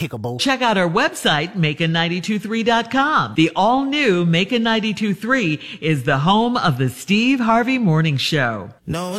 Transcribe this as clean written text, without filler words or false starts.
despicable. Check out our website, Macon923.com. The all-new Macon 92.3 is the home of the Steve Harvey Morning Show. No.